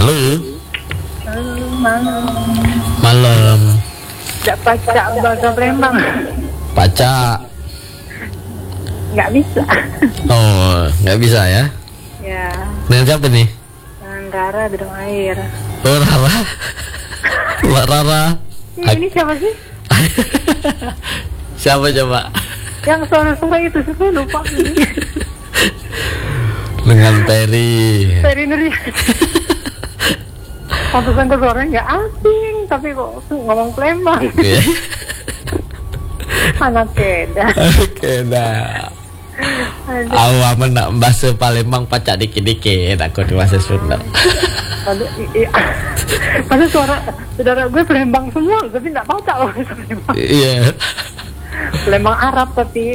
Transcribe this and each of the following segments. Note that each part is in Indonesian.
Halo. Malam. Malam. Tidak pacak bahasa Palembang. Pacak. Nggak bisa. Oh, nggak bisa ya? Ya. Dengan siapa nih? Dengan Rara di dalam air. Oh, Rara. Mbak Rara. Ini siapa sih? Siapa coba? Yang suara-suara itu saya lupa. Dengan Peri. Peri Nurian. Pantesan kok suaranya nggak asing, tapi kok ngomong Palembang. Anak keda. Oke, dah. Awak nak bahasa Palembang pacak dikit-dikit, aku di bahasa Sunda. Padahal suara saudara gue Palembang semua, tapi nggak pacak loh Palembang. Iya. Palembang Arab tapi.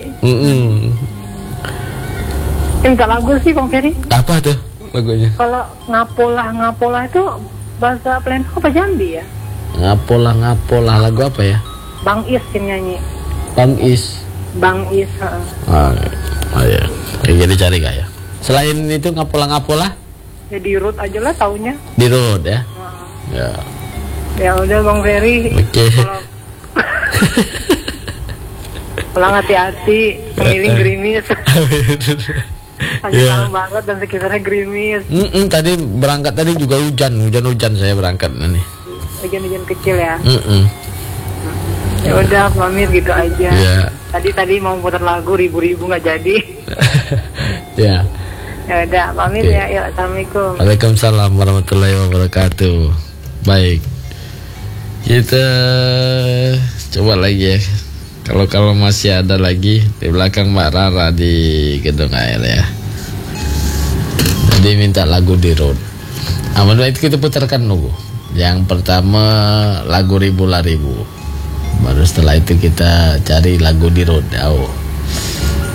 Minta lagu sih Bang Ferry. Apa tuh lagunya? Kalau ngapolah itu bahasa Palembang apa Jambi ya? Ngapolah lagu apa ya? Bang Is yang nyanyi. Bang Is. Bang Is. Oh ya. Jadi cari gak ya? Selain itu ngapolah. Ya di road aja lah taunya. Di road ya. Ya. Ya udah Bang Ferry. Oke. Pulang hati-hati, pemiling gerimis. Sayang banget dan sekitarnya gerimis. Tadi berangkat tadi juga hujan saya berangkat nih. Hujan-hujan kecil ya. Ya Ya. udah pamit gitu aja. Ya. Tadi mau putar lagu ribu-ribu nggak jadi. Ya. Ya udah pamit Oke. ya. Ya assalamualaikum. Waalaikumsalam warahmatullahi wabarakatuh. Baik. Kita coba lagi ya. Kalau masih ada lagi di belakang Mbak Rara di Gedung Air ya. Jadi minta lagu di road. Aman itu kita putarkan dulu. Yang pertama lagu Ribu lah Ribu. Baru setelah itu kita cari lagu di road.